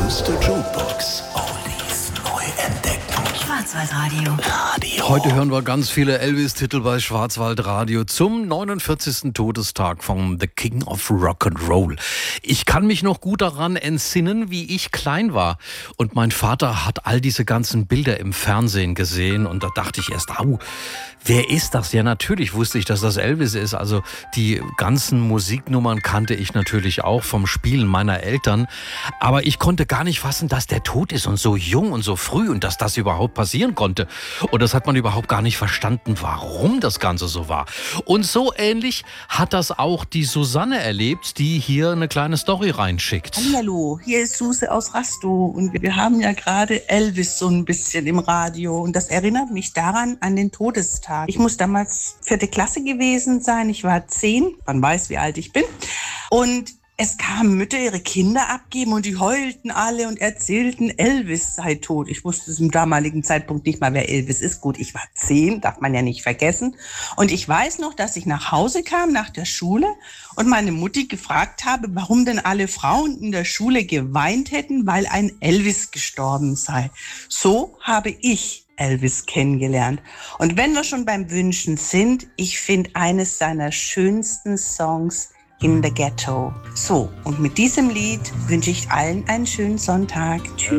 Mr. Jukebox Oldies neu entdecken. Schwarzwaldradio. Heute hören wir ganz viele Elvis-Titel bei Schwarzwaldradio zum 49. Todestag von The King of Rock'n'Roll. Ich kann mich noch gut daran entsinnen, wie ich klein war. Und mein Vater hat all diese ganzen Bilder im Fernsehen gesehen. Und da dachte ich erst, wer ist das? Ja, natürlich wusste ich, dass das Elvis ist. Also die ganzen Musiknummern kannte ich natürlich auch vom Spielen meiner Eltern. Aber ich konnte gar nicht fassen, dass der tot ist und so jung und so früh und dass das überhaupt passieren konnte. Und das hat man überhaupt gar nicht verstanden, warum das Ganze so war. Und so ähnlich hat das auch die Susanne erlebt, die hier eine kleine Story reinschickt. Hallo, hier ist Suse aus Rastow und wir haben ja gerade Elvis so ein bisschen im Radio und das erinnert mich daran an den Todestag. Ich muss damals 4. Klasse gewesen sein, ich war 10, man weiß, wie alt ich bin, und es kamen Mütter ihre Kinder abgeben und die heulten alle und erzählten, Elvis sei tot. Ich wusste zum damaligen Zeitpunkt nicht mal, wer Elvis ist. Gut, ich war 10, darf man ja nicht vergessen. Und ich weiß noch, dass ich nach Hause kam nach der Schule und meine Mutti gefragt habe, warum denn alle Frauen in der Schule geweint hätten, weil ein Elvis gestorben sei. So habe ich Elvis kennengelernt. Und wenn wir schon beim Wünschen sind, ich finde eines seiner schönsten Songs In the Ghetto. So, und mit diesem Lied wünsche ich allen einen schönen Sonntag. Tschüss.